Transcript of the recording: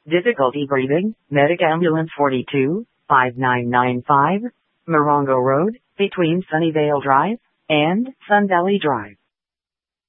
Difficulty breathing, Medic Ambulance 42, 5995, Morongo Road, between Sunnyvale Drive and Sun Valley Drive.